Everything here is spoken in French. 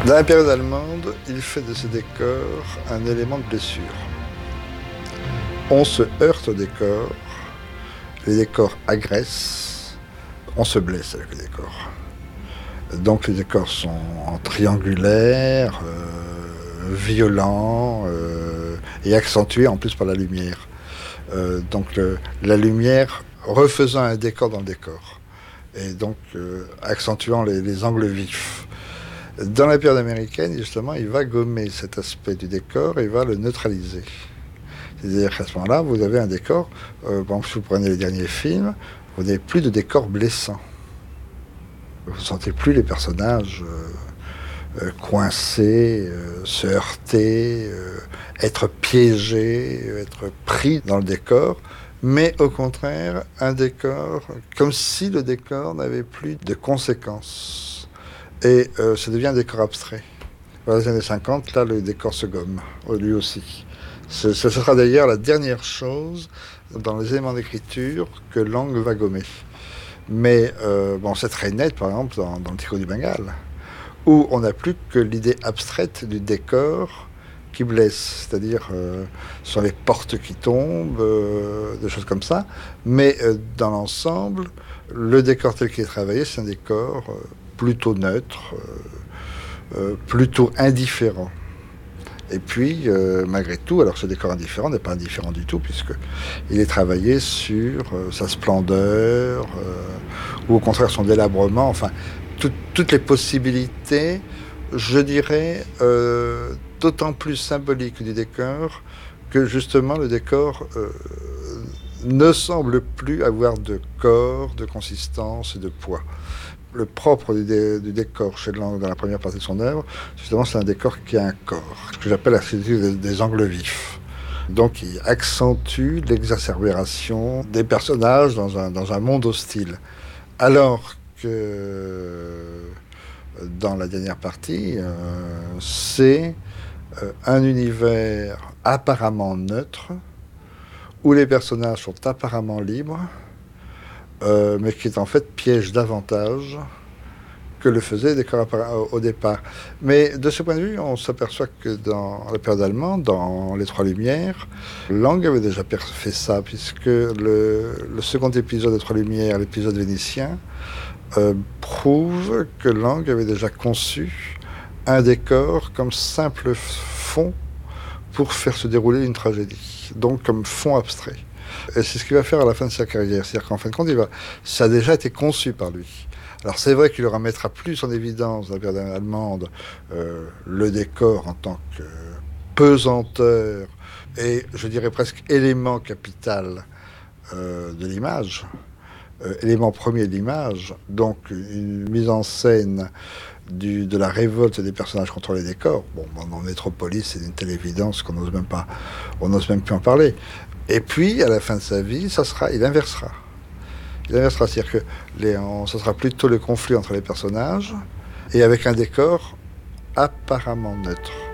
Dans la période allemande, il fait de ce décor un élément de blessure. On se heurte au décor, les décors agressent, on se blesse avec les décors. Donc les décors sont en triangulaire, violents et accentués en plus par la lumière. Donc la lumière refaisant un décor dans le décor et donc accentuant les angles vifs. Dans la période américaine, justement, il va gommer cet aspect du décor et va le neutraliser. C'est-à-dire qu'à ce moment-là, vous avez un décor, par exemple, si vous prenez les derniers films, vous n'avez plus de décor blessant. Vous ne sentez plus les personnages coincés, se heurter, être piégés, être pris dans le décor, mais au contraire, un décor comme si le décor n'avait plus de conséquences. Et ça devient un décor abstrait. Dans les années 50, là, le décor se gomme, lui aussi. Ce sera d'ailleurs la dernière chose dans les éléments d'écriture que Lang va gommer. Mais c'est très net, par exemple, dans le Tigre du Bengale, où on n'a plus que l'idée abstraite du décor qui blesse, c'est-à-dire ce sont les portes qui tombent, des choses comme ça. Mais dans l'ensemble, le décor tel qu'il est travaillé, c'est un décor plutôt neutre, plutôt indifférent. Et puis, malgré tout, alors ce décor indifférent n'est pas indifférent du tout, puisqu'il est travaillé sur sa splendeur, ou au contraire son délabrement, enfin, toutes les possibilités, je dirais, d'autant plus symboliques du décor, que justement le décor ne semble plus avoir de corps, de consistance et de poids. Le propre du décor chez Lang dans la première partie de son œuvre, justement, c'est un décor qui a un corps, ce que j'appelle l'architecture des angles vifs. Donc, il accentue l'exacerbération des personnages dans un monde hostile. Alors que dans la dernière partie, c'est un univers apparemment neutre, où les personnages sont apparemment libres, mais qui en fait piège davantage que le faisait le décor au départ. Mais de ce point de vue, on s'aperçoit que dans la période allemande, dans Les Trois Lumières, Lang avait déjà fait ça, puisque le second épisode des Trois Lumières, l'épisode vénitien, prouve que Lang avait déjà conçu un décor comme simple fond pour faire se dérouler une tragédie, donc comme fond abstrait. Et c'est ce qu'il va faire à la fin de sa carrière. C'est-à-dire qu'en fin de compte, ça a déjà été conçu par lui. Alors c'est vrai qu'il le remettra plus en évidence dans la période allemande le décor en tant que pesanteur et je dirais presque élément capital de l'image, élément premier de l'image, donc une mise en scène de la révolte des personnages contre les décors. Bon, en Métropolis, c'est une telle évidence qu'on n'ose même plus en parler. Et puis, à la fin de sa vie, il inversera. C'est-à-dire que ce sera plutôt le conflit entre les personnages et avec un décor apparemment neutre.